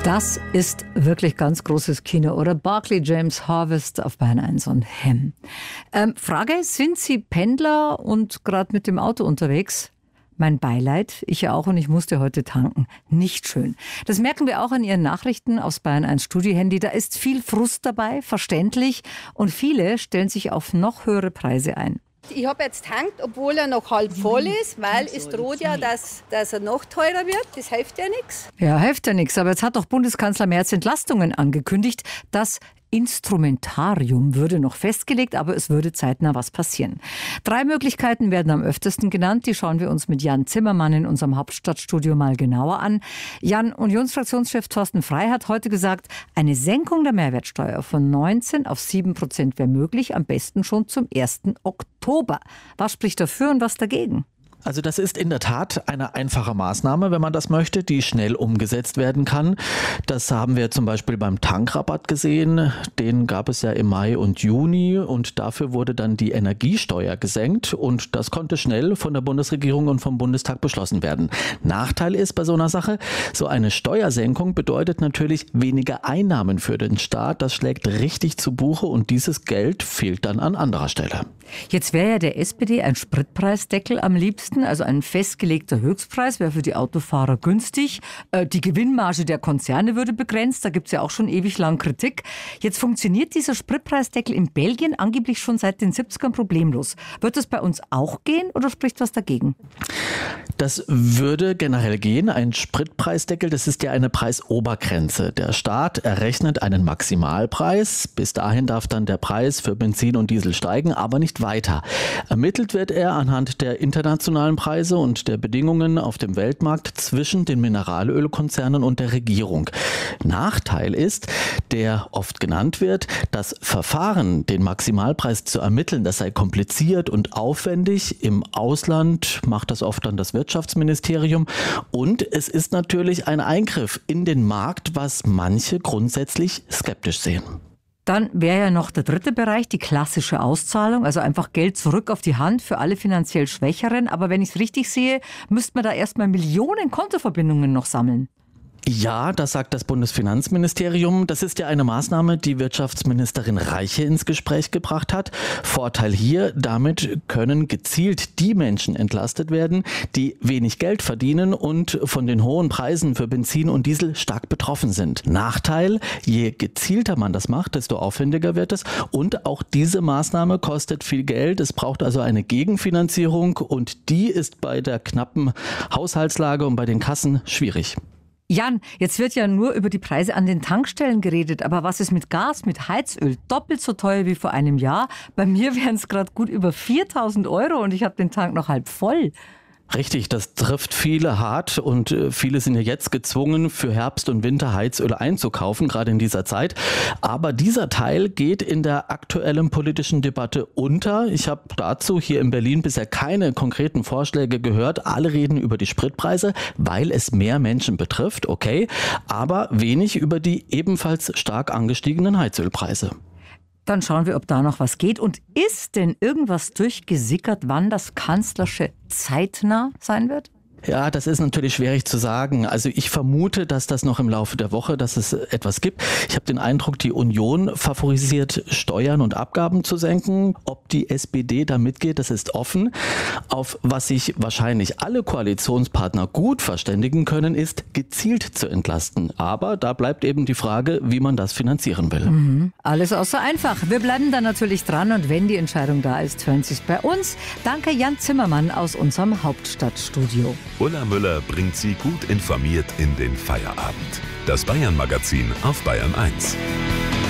Das ist wirklich ganz großes Kino, oder? Barclay James Harvest auf Bayern 1 und Hem. Frage, sind Sie Pendler und gerade mit dem Auto unterwegs? Mein Beileid, ich ja auch, und ich musste heute tanken. Nicht schön. Das merken wir auch an Ihren Nachrichten aufs Bayern 1 Studio-Handy. Da ist viel Frust dabei, verständlich. Und viele stellen sich auf noch höhere Preise ein. Ich habe jetzt tankt, obwohl er noch halb voll ist, weil es droht ja, dass er noch teurer wird. Das hilft ja nichts. Ja, hilft ja nichts. Aber jetzt hat doch Bundeskanzler Merz Entlastungen angekündigt. Das Instrumentarium würde noch festgelegt, aber es würde zeitnah was passieren. 3 Möglichkeiten werden am öftesten genannt. Die schauen wir uns mit Jan Zimmermann in unserem Hauptstadtstudio mal genauer an. Jan, Unionsfraktionschef Thorsten Frey hat heute gesagt, eine Senkung der Mehrwertsteuer von 19 auf 7% wäre möglich, am besten schon zum 1. Oktober. Was spricht dafür und was dagegen? Also das ist in der Tat eine einfache Maßnahme, wenn man das möchte, die schnell umgesetzt werden kann. Das haben wir zum Beispiel beim Tankrabatt gesehen. Den gab es ja im Mai und Juni und dafür wurde dann die Energiesteuer gesenkt und das konnte schnell von der Bundesregierung und vom Bundestag beschlossen werden. Nachteil ist bei so einer Sache, so eine Steuersenkung bedeutet natürlich weniger Einnahmen für den Staat. Das schlägt richtig zu Buche und dieses Geld fehlt dann an anderer Stelle. Jetzt wäre ja der SPD ein Spritpreisdeckel am liebsten, also ein festgelegter Höchstpreis wäre für die Autofahrer günstig. Die Gewinnmarge der Konzerne würde begrenzt, da gibt es ja auch schon ewig lang Kritik. Jetzt funktioniert dieser Spritpreisdeckel in Belgien angeblich schon seit den 70ern problemlos. Wird das bei uns auch gehen oder spricht was dagegen? Das würde generell gehen. Ein Spritpreisdeckel, das ist ja eine Preisobergrenze. Der Staat errechnet einen Maximalpreis. Bis dahin darf dann der Preis für Benzin und Diesel steigen, aber nicht weiter. Ermittelt wird er anhand der internationalen Preise und der Bedingungen auf dem Weltmarkt zwischen den Mineralölkonzernen und der Regierung. Nachteil ist, der oft genannt wird, das Verfahren, den Maximalpreis zu ermitteln, das sei kompliziert und aufwendig. Im Ausland macht das oft dann das Wirtschaftsministerium und es ist natürlich ein Eingriff in den Markt, was manche grundsätzlich skeptisch sehen. Dann wäre ja noch der dritte Bereich, die klassische Auszahlung, also einfach Geld zurück auf die Hand für alle finanziell Schwächeren. Aber wenn ich es richtig sehe, müsste man da erstmal Millionen Kontoverbindungen noch sammeln. Ja, das sagt das Bundesfinanzministerium. Das ist ja eine Maßnahme, die Wirtschaftsministerin Reiche ins Gespräch gebracht hat. Vorteil hier, damit können gezielt die Menschen entlastet werden, die wenig Geld verdienen und von den hohen Preisen für Benzin und Diesel stark betroffen sind. Nachteil, je gezielter man das macht, desto aufwendiger wird es. Und auch diese Maßnahme kostet viel Geld. Es braucht also eine Gegenfinanzierung und die ist bei der knappen Haushaltslage und bei den Kassen schwierig. Jan, jetzt wird ja nur über die Preise an den Tankstellen geredet, aber was ist mit Gas, mit Heizöl? Doppelt so teuer wie vor einem Jahr. Bei mir wären es gerade gut über 4.000 € und ich habe den Tank noch halb voll. Richtig, das trifft viele hart und viele sind ja jetzt gezwungen, für Herbst und Winter Heizöl einzukaufen, gerade in dieser Zeit. Aber dieser Teil geht in der aktuellen politischen Debatte unter. Ich habe dazu hier in Berlin bisher keine konkreten Vorschläge gehört. Alle reden über die Spritpreise, weil es mehr Menschen betrifft, okay, aber wenig über die ebenfalls stark angestiegenen Heizölpreise. Dann schauen wir, ob da noch was geht. Und ist denn irgendwas durchgesickert, wann das Kanzlersche zeitnah sein wird? Ja, das ist natürlich schwierig zu sagen. Also ich vermute, dass das noch im Laufe der Woche, dass es etwas gibt. Ich habe den Eindruck, die Union favorisiert, Steuern und Abgaben zu senken. Ob die SPD da mitgeht, das ist offen. Auf was sich wahrscheinlich alle Koalitionspartner gut verständigen können, ist gezielt zu entlasten. Aber da bleibt eben die Frage, wie man das finanzieren will. Alles außer einfach. Wir bleiben da natürlich dran und wenn die Entscheidung da ist, hören Sie es bei uns. Danke Jan Zimmermann aus unserem Hauptstadtstudio. Ulla Müller bringt Sie gut informiert in den Feierabend. Das Bayern-Magazin auf Bayern 1.